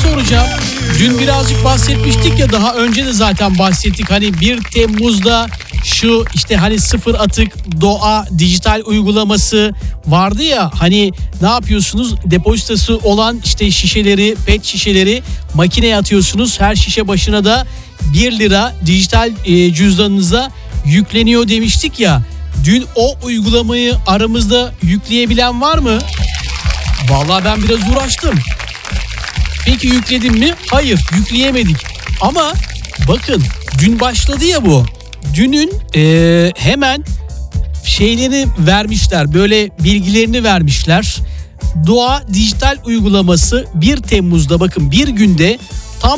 soracağım. Dün birazcık bahsetmiştik ya, daha önce de zaten bahsettik. Hani 1 Temmuz'da şu işte hani sıfır atık doğa dijital uygulaması vardı ya. Hani ne yapıyorsunuz? Depozitosu olan işte şişeleri, pet şişeleri makineye atıyorsunuz. Her şişe başına da 1 lira dijital cüzdanınıza yükleniyor demiştik ya. Dün o uygulamayı aramızda yükleyebilen var mı? Vallahi ben biraz uğraştım. Peki yükledim mi? Hayır, yükleyemedik. Ama bakın dün başladı ya bu. Dünün hemen şeylerini vermişler. Böyle bilgilerini vermişler. Doğa dijital uygulaması 1 Temmuz'da bakın bir günde tam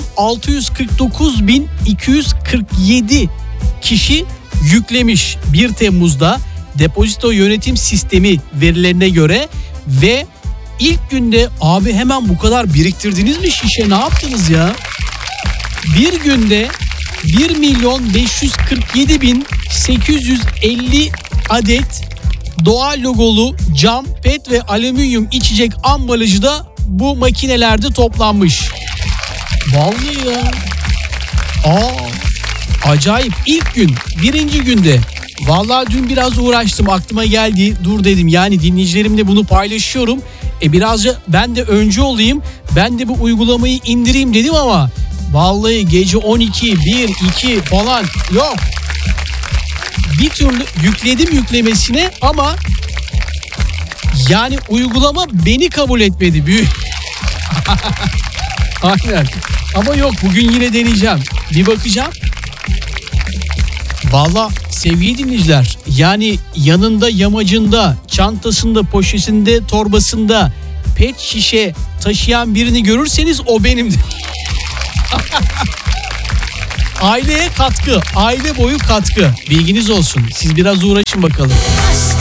649.247 kişi yüklemiş 1 Temmuz'da depozito yönetim sistemi verilerine göre ve ilk günde abi hemen bu kadar biriktirdiniz mi şişe, ne yaptınız ya? Bir günde 1.547.850 adet doğa logolu cam, pet ve alüminyum içecek ambalajı da bu makinelerde toplanmış. Vallahi ya. Acayip, ilk gün, birinci günde. Vallahi dün biraz uğraştım, aklıma geldi, dur dedim yani dinleyicilerimle bunu paylaşıyorum. Birazcık ben de öncü olayım, ben de bu uygulamayı indireyim dedim ama vallahi gece 12, 1, 2 falan yok. Bir türlü yükledim yüklemesine ama yani uygulama beni kabul etmedi. Büyük. Aynen. Ama yok, bugün yine deneyeceğim. Bir bakacağım. Vallahi sevgili dinleyiciler, yani yanında, yamacında, çantasında, poşetinde, torbasında pet şişe taşıyan birini görürseniz o benimdir. Aileye katkı, aile boyu katkı. Bilginiz olsun. Siz biraz uğraşın bakalım.